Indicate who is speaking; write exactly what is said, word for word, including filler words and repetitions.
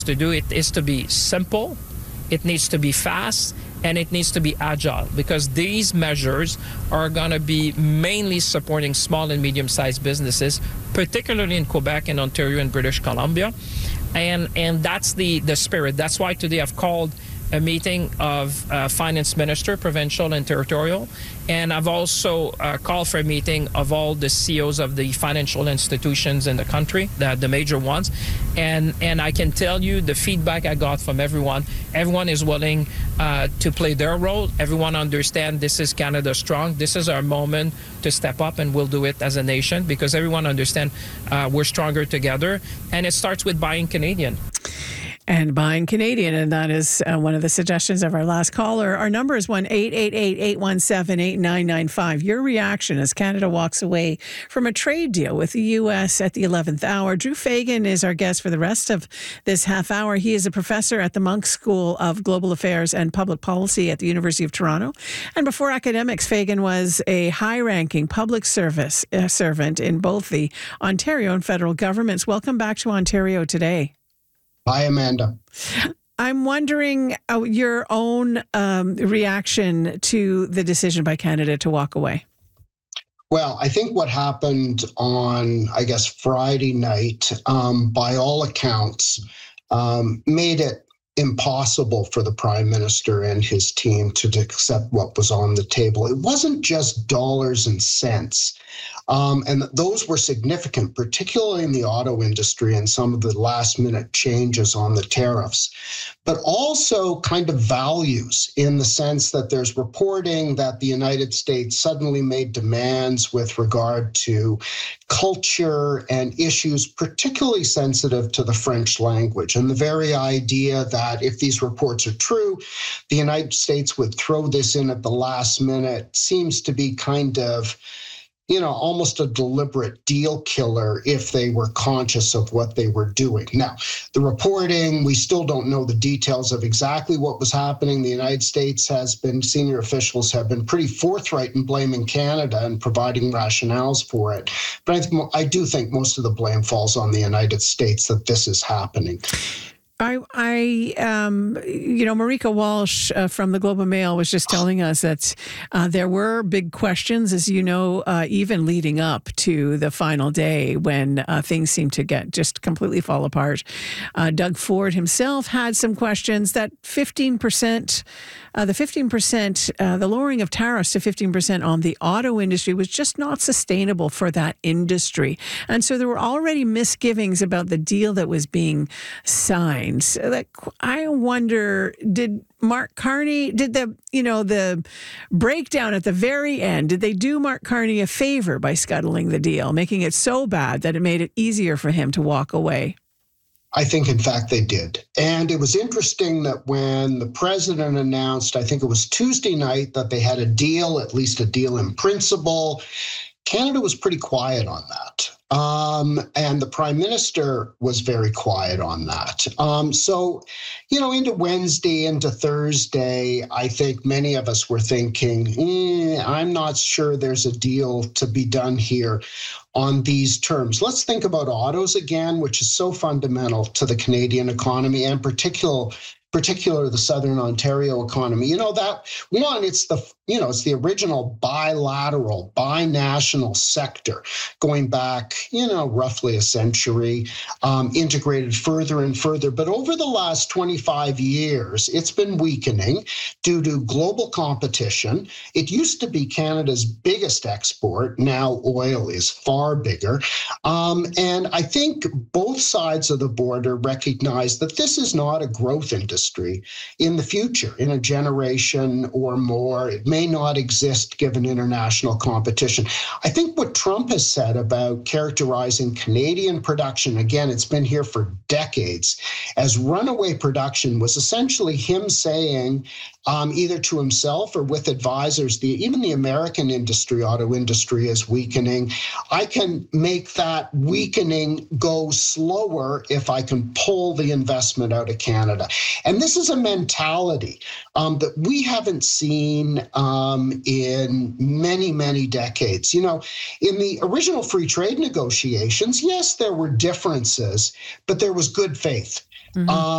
Speaker 1: to do it is to be simple, it needs to be fast, and it needs to be agile, because these measures are going to be mainly supporting small and medium-sized businesses, particularly in Quebec and Ontario and British Columbia. And and that's the, the spirit. That's why today I've called a meeting of uh, finance minister, provincial and territorial, and I've also uh, called for a meeting of all the C E Os of the financial institutions in the country, the, the major ones, and and I can tell you the feedback I got from everyone. Everyone is willing uh, to play their role. Everyone understands this is Canada strong. This is our moment to step up, and we'll do it as a nation, because everyone understands uh, we're stronger together, and it starts with buying Canadian.
Speaker 2: And buying Canadian, and that is uh, one of the suggestions of our last caller. Our number is one eight eight eight, eight one seven, eight nine nine five. Your reaction as Canada walks away from a trade deal with the U S at the eleventh hour. Drew Fagan is our guest for the rest of this half hour. He is a professor at the Munk School of Global Affairs and Public Policy at the University of Toronto. And before academics, Fagan was a high-ranking public service uh, servant in both the Ontario and federal governments. Welcome back to Ontario today.
Speaker 3: Hi, Amanda.
Speaker 2: I'm wondering uh, your own um, reaction to the decision by Canada to walk away.
Speaker 3: Well, I think what happened on, I guess, Friday night, um, by all accounts, um, made it impossible for the Prime Minister and his team to accept what was on the table. It wasn't just dollars and cents. Um, and those were significant, particularly in the auto industry and some of the last minute changes on the tariffs, but also kind of values, in the sense that there's reporting that the United States suddenly made demands with regard to culture and issues particularly sensitive to the French language. And the very idea that if these reports are true, the United States would throw this in at the last minute seems to be kind of, you know, almost a deliberate deal killer if they were conscious of what they were doing. Now, the reporting, we still don't know the details of exactly what was happening. The United States has been, senior officials have been pretty forthright in blaming Canada and providing rationales for it. But I, think, I do think most of the blame falls on the United States that this is happening.
Speaker 2: I, I, um, you know, Marika Walsh uh, from the Globe and Mail was just telling us that uh, there were big questions, as you know, uh, even leading up to the final day when uh, things seemed to get just completely fall apart. Uh, Doug Ford himself had some questions that fifteen percent, uh, the fifteen percent, uh, the lowering of tariffs to fifteen percent on the auto industry was just not sustainable for that industry. And so there were already misgivings about the deal that was being signed. Like, I wonder, did Mark Carney, did the, you know, the breakdown at the very end, did they do Mark Carney a favor by scuttling the deal, making it so bad that it made it easier for him to walk away?
Speaker 3: I think, in fact, they did. And it was interesting that when the president announced, I think it was Tuesday night, that they had a deal, at least a deal in principle, Canada was pretty quiet on that. Um, and the Prime Minister was very quiet on that. Um, so, you know, into Wednesday, into Thursday, I think many of us were thinking, eh, I'm not sure there's a deal to be done here on these terms. Let's think about autos again, which is so fundamental to the Canadian economy, and particular, particular the Southern Ontario economy. You know, that one, it's the, you know, it's the original bilateral, binational sector going back, you know, roughly a century, um, integrated further and further. But over the last twenty-five years, it's been weakening due to global competition. It used to be Canada's biggest export. Now oil is far bigger. Um, and I think both sides of the border recognize that this is not a growth industry in the future, in a generation or more. It may not exist given international competition. I think what Trump has said about characterizing Canadian production, again, it's been here for decades, as runaway production, was essentially him saying, um, either to himself or with advisors, the even the American industry, auto industry, is weakening. I can make that weakening go slower if I can pull the investment out of Canada. And this is a mentality um, that we haven't seen um, in many, many decades. You know, in the original free trade negotiations, yes, there were differences, but there was good faith. Mm-hmm. Um,